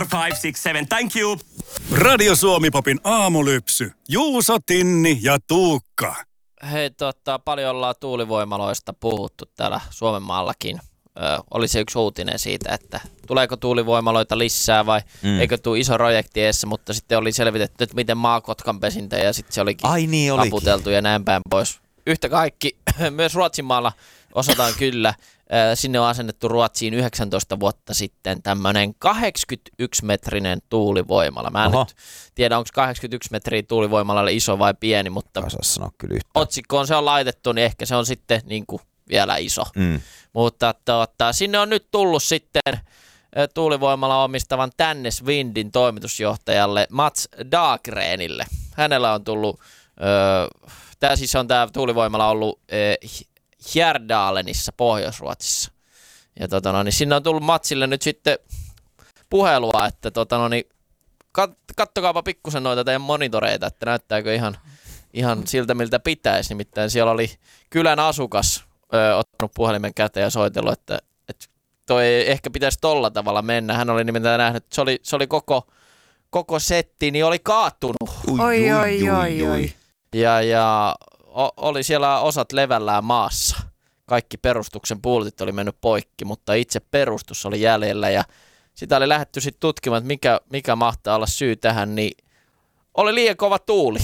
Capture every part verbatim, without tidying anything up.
five, six, seven. Thank you. Radio Suomi-popin aamulypsy. Juuso, Tinni ja Tuukka. Hei, tota, paljon ollaan tuulivoimaloista puhuttu täällä Suomen maallakin. Ö, oli se yksi uutinen siitä, että tuleeko tuulivoimaloita lisää vai mm. eikö tule iso projekti eessä, mutta sitten oli selvitetty, että miten maakotkan pesintä ja sitten se olikin Ai niin, taputeltu ja näin päin pois. Yhtä kaikki, myös Ruotsin maalla osataan kyllä. Sinne on asennettu Ruotsiin yhdeksäntoista vuotta sitten tämmöinen kahdeksankymmentäyksi metrinen tuulivoimala. Mä en Oho. nyt tiedä, onko kahdeksankymmentäyksi metriä tuulivoimalalle iso vai pieni, mutta otsikkoon se on laitettu, niin ehkä se on sitten niin kuin vielä iso. Mm. Mutta tuota, sinne on nyt tullut sitten tuulivoimala omistavan Tännes Windin toimitusjohtajalle Mats Dahlgrenille. Hänellä on tullut, äh, tämä siis on tämä tuulivoimala ollut äh, Hjärdalenissa Pohjois-Ruotsissa. Ja tota no, niin sinne on tullut Matsille nyt sitten puhelua, että tota no, niin kat, kattokaapa pikkusen noita teidän monitoreita, että näyttääkö ihan, ihan siltä miltä pitäisi. Nimittäin siellä oli kylän asukas ö, ottanut puhelimen käteen ja soitellut, että, että toi ehkä pitäisi tolla tavalla mennä. Hän oli nimittäin nähnyt, että se oli, se oli koko, koko setti, niin oli kaatunut. Oi, oi, oi, oi. Ja, ja o, oli siellä osat levällään maassa. Kaikki perustuksen pultit oli mennyt poikki, mutta itse perustus oli jäljellä ja sitä oli lähdetty sitten tutkimaan, että mikä, mikä mahtaa olla syy tähän, niin oli liian kova tuuli.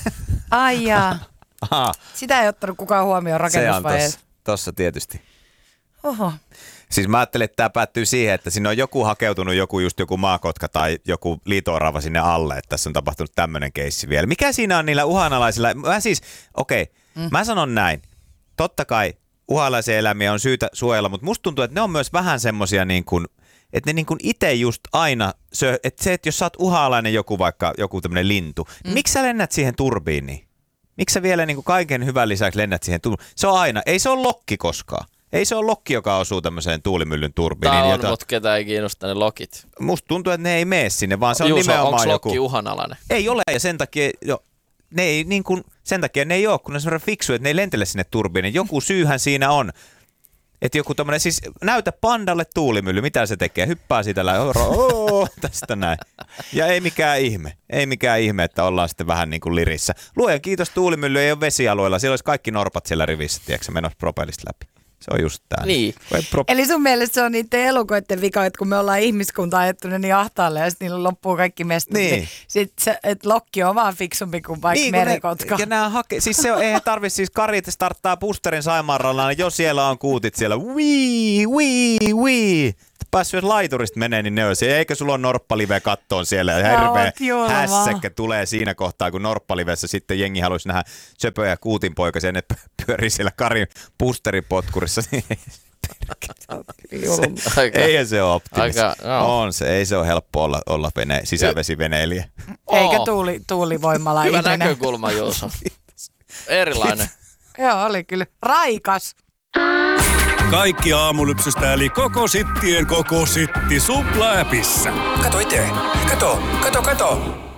Ai jaa. Sitä ei ottanut kukaan huomioon rakennusvaiheessa. Se on tossa, tossa tietysti. Oho. Siis mä ajattelin, että tämä päättyy siihen, että sinne on joku hakeutunut, joku just joku maakotka tai joku liito-orava sinne alle, että tässä on tapahtunut tämmöinen keissi vielä. Mikä siinä on niillä uhanalaisilla? Mä siis, okei, okay, mm. mä sanon näin. Totta kai uhanalaisia eläimiä on syytä suojella, mutta musta tuntuu, että ne on myös vähän semmosia niin kuin, että ne niin kuin itse just aina, että se, että jos sä oot uhanalainen joku vaikka, joku tämmöinen lintu, mm. niin miksi sä lennät siihen turbiiniin? Miksi sä vielä niin kuin kaiken hyvän lisäksi lennät siihen turbiiniin? Se on aina, ei se ole lokki koskaan. Ei se ole lokki, joka osuu tämmöiseen tuulimyllyn turbiiniin. Tämä on, jota... mutta ketä ei kiinnosta ne lokit. Musta tuntuu, että ne ei mene sinne, vaan se on Juuso, nimenomaan onko joku... lokki uhanalainen? Ei ole, ja sen takia, jo, ne ei, niin kuin, sen takia ne ei ole, kun ne on semmoinen fiksu, että ne ei lentele sinne turbiiniin. Joku syyhän siinä on. Että joku tommoinen, siis näytä pandalle tuulimylly, mitä se tekee, hyppää siitä läpi, oh, tästä näin. Ja ei mikään ihme, ei mikään ihme, että ollaan sitten vähän niin kuin lirissä. Luojan kiitos, tuulimylly ei ole vesialueella, siellä olisi kaikki norpat siellä rivissä, tiedätkö, menossa propellista läpi. Se on just tää. Niin. Pro- Eli sun mielestä se on niiden elukoiden vika, että kun me ollaan ihmiskunta ajettu ne niin ahtaalle ja sitten niillä loppuu kaikki mestat, niin, niin sitten se, että lokki on vaan fiksumpi kuin vaikka niin, merikotka. Ne, ja nämä hake, siis se on, eihän tarvitse, siis Karit starttaa boosterin Saimaanrannalla, niin jos siellä on kuutit siellä, wii, wii, wii. Päässyt jos laiturista menee, niin ne on siellä. Eikä sulla ole norppalive kattoon siellä. Ja hirveä hässäkkä tulee siinä kohtaa, kun norppalivessä sitten jengi haluaisi nähdä söpöjä kuutinpoikasia, ne pyörii siellä Karin boosteripotkurissa. Eihän se ole optimista. No. On se, ei se ole helppo olla, olla vene, sisävesiveneilijä. Eikä tuuli, tuulivoimala. Hyvä näkökulma, Juuso. Erilainen. Joo, oli kyllä. Raikas. Kaikki aamulypsystä eli koko sittien koko sitti Supla-appissa. Kato itse. Kato, kato, kato.